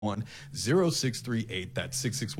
0638. That's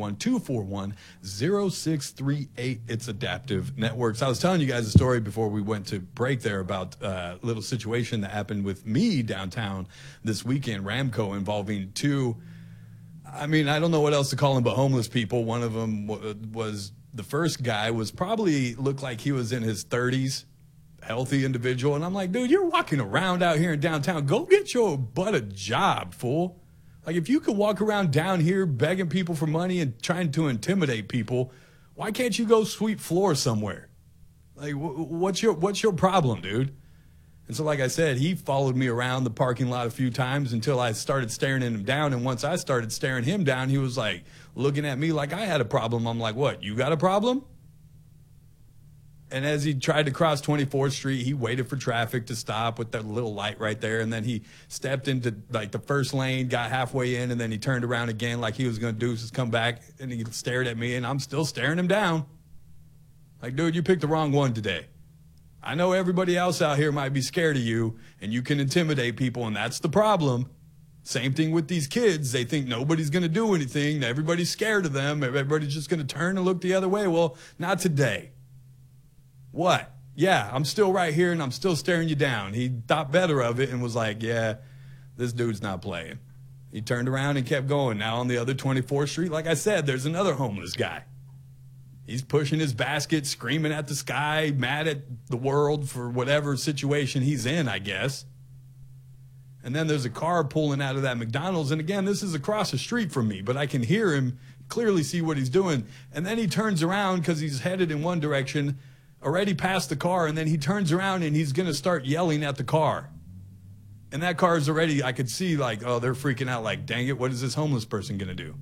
661-241-0638. It's Adaptive Networks. I was telling you guys a story before we went to break there about a little situation that happened with me downtown this weekend, Ramco, involving two, I mean, I don't know what else to call them, but homeless people. One of them was, the first guy was probably looked like he was in his 30s, healthy individual. And I'm like, dude, you're walking around out here in downtown. Go get your butt a job, fool. Like, if you could walk around down here begging people for money and trying to intimidate people, why can't you go sweep floors somewhere? Like, what's your problem, dude? And so, like I said, he followed me around the parking lot a few times until I started staring him down. And once I started staring him down, he was like looking at me like I had a problem. I'm like, what, you got a problem? And as he tried to cross 24th Street, he waited for traffic to stop with that little light right there. And then he stepped into like the first lane, got halfway in, and then he turned around again like he was going to do is come back. And he stared at me, and I'm still staring him down. Like, dude, you picked the wrong one today. I know everybody else out here might be scared of you, and you can intimidate people, and that's the problem. Same thing with these kids. They think nobody's going to do anything. Everybody's scared of them. Everybody's just going to turn and look the other way. Well, not today. What? Yeah, I'm still right here, and I'm still staring you down. He thought better of it and was like, yeah, this dude's not playing. He turned around and kept going. Now on the other 24th Street, like I said, there's another homeless guy. He's pushing his basket, screaming at the sky, mad at the world for whatever situation he's in, I guess. And then there's a car pulling out of that McDonald's. And again, this is across the street from me, but I can hear him, clearly see what he's doing. And then he turns around because he's headed in one direction, already past the car, and then he turns around and he's going to start yelling at the car. And that car is already, I could see like, oh, they're freaking out like, dang it, what is this homeless person going to do?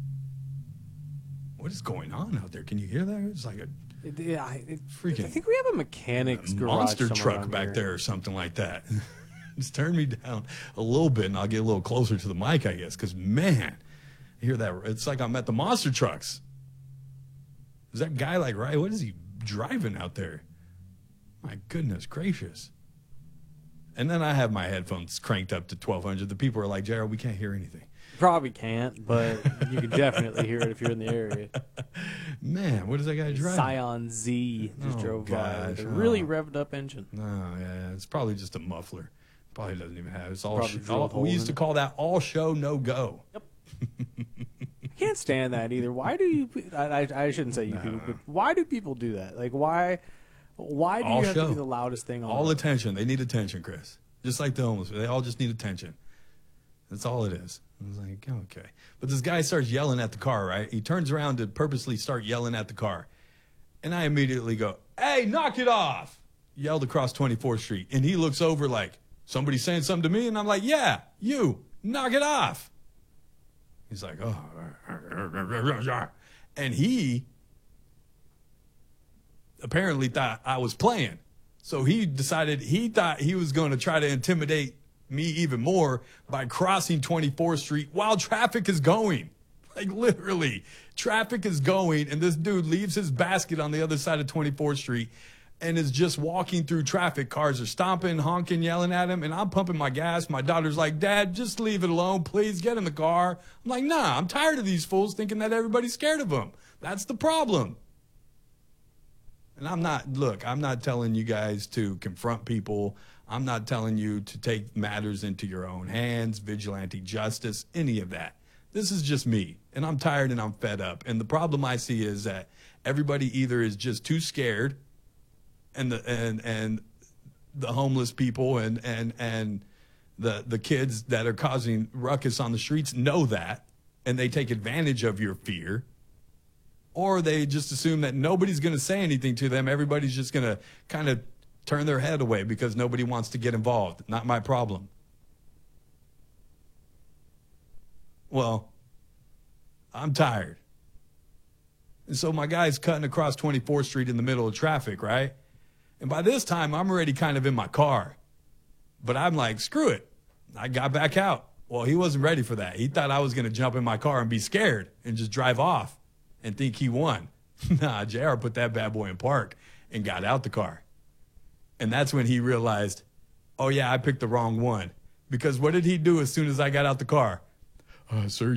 What is going on out there? Can you hear that? It's like a freaking, I think we have a mechanic's garage monster truck back here. there or something like that. Just turn me down a little bit and I'll get a little closer to the mic, I guess, because, man, I hear that. It's like I'm at the monster trucks. Is that guy like, right? What is he driving out there? My goodness gracious. And then I have my headphones cranked up to 1200. The people are like, Jared, we can't hear anything. Probably can't, but you can definitely hear it if you're in the area. Man, what is that guy driving? Scion Z just drove by. A really revved up engine. Oh, yeah, it's probably just a muffler. Probably doesn't even have it. It's all, we used to call that all show, no go. Yep. I can't stand that either. Why do you? I shouldn't say you people, but why do people do that? Like, why do you have to be the loudest thing on? All attention. They need attention, Chris. Just like the homeless. They all just need attention. That's all it is. I was like, okay. But this guy starts yelling at the car, right? He turns around to purposely start yelling at the car. And I immediately go, hey, knock it off. Yelled across 24th Street. And he looks over like, somebody saying something to me? And I'm like, yeah, you, knock it off. He's like, oh. And he apparently thought I was playing. So he decided he thought he was going to try to intimidate me even more by crossing 24th Street while traffic is going. Like, literally, traffic is going, and this dude leaves his basket on the other side of 24th Street and is just walking through traffic. Cars are stomping, honking, yelling at him, and I'm pumping my gas. My daughter's like, Dad, just leave it alone. Please get in the car. I'm like, nah, I'm tired of these fools thinking that everybody's scared of them. That's the problem. And I'm not telling you guys to confront people. I'm not telling you to take matters into your own hands, vigilante justice, any of that. This is just me, and I'm tired and I'm fed up. And the problem I see is that everybody either is just too scared, and the homeless people and the kids that are causing ruckus on the streets know that, and they take advantage of your fear, or they just assume that nobody's going to say anything to them. Everybody's just going to kind of turn their head away because nobody wants to get involved. Not my problem. Well, I'm tired. And so my guy's cutting across 24th Street in the middle of traffic, right? And by this time, I'm already kind of in my car. But I'm like, screw it. I got back out. Well, he wasn't ready for that. He thought I was going to jump in my car and be scared and just drive off and think he won. Nah, JR put that bad boy in park and got out the car. And that's when he realized, oh, yeah, I picked the wrong one. Because what did he do as soon as I got out the car? Sir,